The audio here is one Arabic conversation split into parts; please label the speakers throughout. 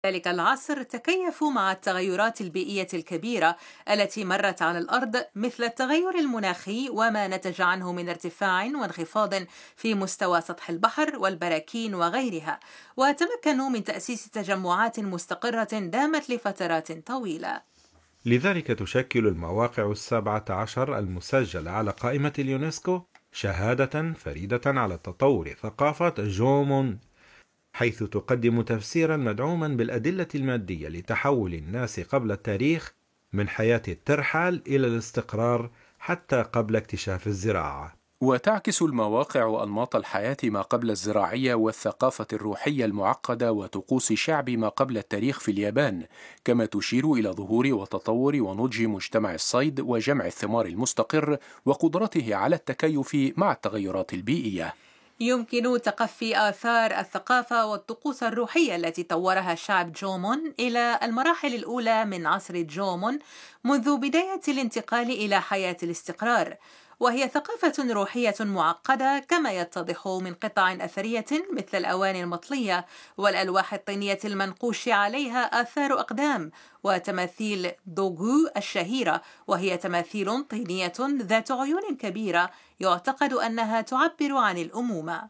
Speaker 1: ذلك العصر تكيفوا مع التغيرات البيئية الكبيرة التي مرت على الأرض، مثل التغير المناخي وما نتج عنه من ارتفاع وانخفاض في مستوى سطح البحر والبراكين وغيرها، وتمكنوا من تأسيس تجمعات مستقرة دامت لفترات طويلة.
Speaker 2: لذلك تشكل المواقع 17 المسجلة على قائمة اليونسكو شهادة فريدة على تطور ثقافة جومون، حيث تقدم تفسيرا مدعوما بالأدلة المادية لتحول الناس قبل التاريخ من حياة الترحال إلى الاستقرار حتى قبل اكتشاف الزراعة.
Speaker 3: وتعكس المواقع أنماط الحياة ما قبل الزراعية والثقافة الروحية المعقدة وطقوس شعب ما قبل التاريخ في اليابان، كما تشير إلى ظهور وتطور ونضج مجتمع الصيد وجمع الثمار المستقر وقدرته على التكيف مع التغيرات البيئية.
Speaker 1: يمكن تقفي آثار الثقافة والطقوس الروحية التي طورها شعب جومون إلى المراحل الأولى من عصر جومون منذ بداية الانتقال إلى حياة الاستقرار، وهي ثقافة روحية معقدة كما يتضح من قطع أثرية مثل الأواني المطلية والألواح الطينية المنقوش عليها آثار أقدام، وتماثيل دوغو الشهيرة، وهي تماثيل طينية ذات عيون كبيرة يعتقد أنها تعبر عن الأمومة.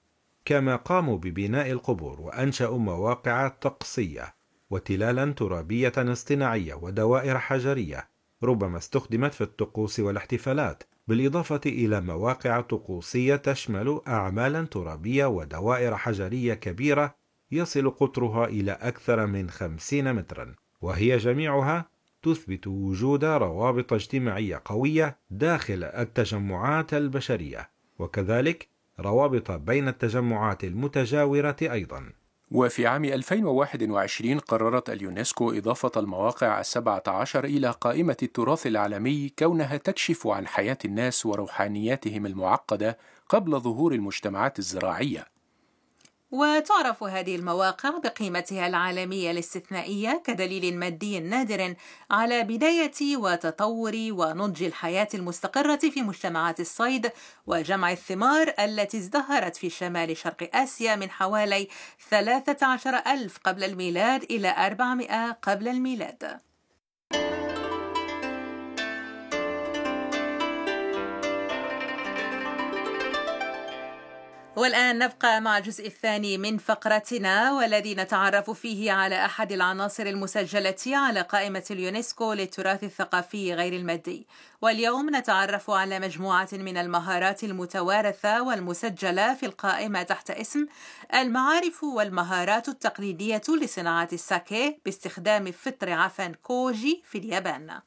Speaker 2: كما قاموا ببناء القبور وأنشأوا مواقع طقسية وتلالا ترابية اصطناعية ودوائر حجرية ربما استخدمت في الطقوس والاحتفالات، بالإضافة إلى مواقع طقوسية تشمل أعمالا ترابية ودوائر حجرية كبيرة يصل قطرها إلى أكثر من 50 مترا، وهي جميعها تثبت وجود روابط اجتماعية قوية داخل التجمعات البشرية، وكذلك روابط بين التجمعات المتجاورة أيضا.
Speaker 3: وفي عام 2021 قررت اليونسكو إضافة المواقع 17 إلى قائمة التراث العالمي كونها تكشف عن حياة الناس وروحانياتهم المعقدة قبل ظهور المجتمعات الزراعية.
Speaker 1: وتعرف هذه المواقع بقيمتها العالمية الاستثنائية كدليل مادي نادر على بداية وتطور ونضج الحياة المستقرة في مجتمعات الصيد وجمع الثمار التي ازدهرت في شمال شرق آسيا من حوالي 13,000 قبل الميلاد إلى 400 قبل الميلاد. والآن نبقى مع الجزء الثاني من فقرتنا، والذي نتعرف فيه على أحد العناصر المسجلة على قائمة اليونسكو للتراث الثقافي غير المادي. واليوم نتعرف على مجموعة من المهارات المتوارثة والمسجلة في القائمة تحت اسم المعارف والمهارات التقليدية لصناعة الساكي باستخدام فطر عفن كوجي في اليابان.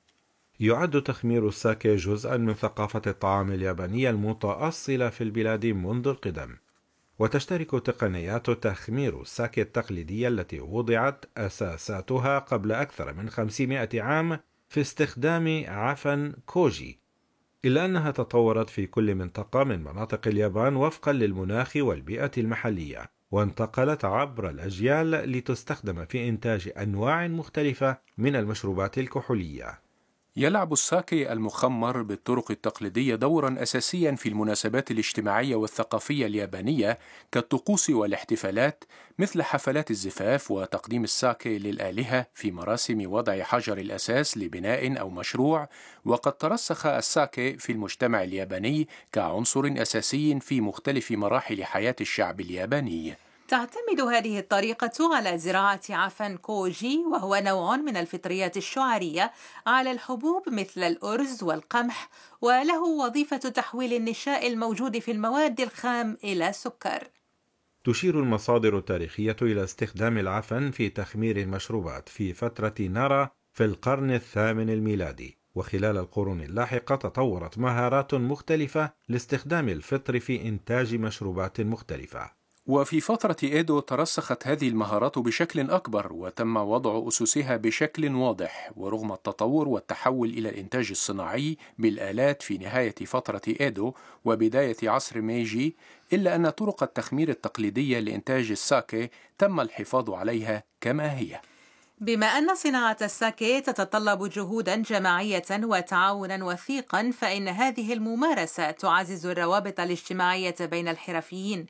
Speaker 2: يعد تخمير الساكي جزءا من ثقافة الطعام اليابانية المتأصلة في البلاد منذ القدم، وتشترك تقنيات تخمير الساكي التقليدية التي وضعت أساساتها قبل أكثر من 500 عام في استخدام عفن كوجي، إلا أنها تطورت في كل منطقة من مناطق اليابان وفقا للمناخ والبيئة المحلية، وانتقلت عبر الأجيال لتستخدم في إنتاج أنواع مختلفة من المشروبات الكحولية.
Speaker 3: يلعب الساكي المخمر بالطرق التقليدية دورا أساسيا في المناسبات الاجتماعية والثقافية اليابانية كالطقوس والاحتفالات، مثل حفلات الزفاف وتقديم الساكي للآلهة في مراسم وضع حجر الأساس لبناء أو مشروع. وقد ترسخ الساكي في المجتمع الياباني كعنصر أساسي في مختلف مراحل حياة الشعب الياباني.
Speaker 1: تعتمد هذه الطريقة على زراعة عفن كوجي، وهو نوع من الفطريات الشعرية على الحبوب مثل الأرز والقمح، وله وظيفة تحويل النشاء الموجود في المواد الخام إلى سكر.
Speaker 2: تشير المصادر التاريخية إلى استخدام العفن في تخمير المشروبات في فترة نارا في القرن الثامن الميلادي، وخلال القرون اللاحقة تطورت مهارات مختلفة لاستخدام الفطر في إنتاج مشروبات مختلفة.
Speaker 3: وفي فترة إيدو ترسخت هذه المهارات بشكل أكبر وتم وضع أسسها بشكل واضح، ورغم التطور والتحول إلى الإنتاج الصناعي بالآلات في نهاية فترة إيدو وبداية عصر ميجي، إلا أن طرق التخمير التقليدية لإنتاج الساكي تم الحفاظ عليها كما هي.
Speaker 1: بما أن صناعة الساكي تتطلب جهودا جماعية وتعاونا وثيقا، فإن هذه الممارسة تعزز الروابط الاجتماعية بين الحرفيين،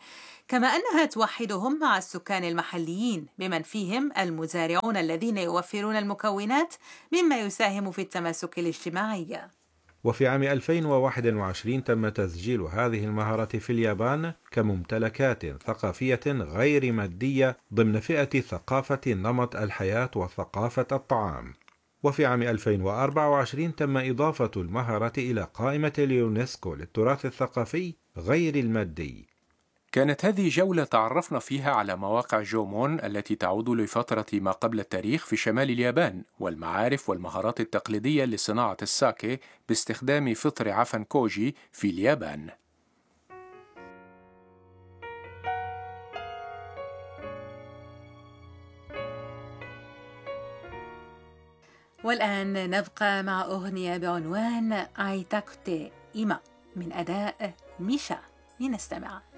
Speaker 1: كما أنها توحدهم مع السكان المحليين بمن فيهم المزارعون الذين يوفرون المكونات مما يساهم في التماسك الاجتماعي.
Speaker 2: وفي عام 2021 تم تسجيل هذه المهارات في اليابان كممتلكات ثقافية غير مادية ضمن فئة ثقافة نمط الحياة وثقافة الطعام. وفي عام 2024 تم إضافة المهارات إلى قائمة اليونسكو للتراث الثقافي غير المادي.
Speaker 3: كانت هذه جولة تعرفنا فيها على مواقع جومون التي تعود لفترة ما قبل التاريخ في شمال اليابان، والمعارف والمهارات التقليدية لصناعة الساكي باستخدام فطر عفن كوجي في اليابان.
Speaker 1: والآن نبقى مع أغنية بعنوان آيتاكوتي إيما من أداء ميشا. لنستمع.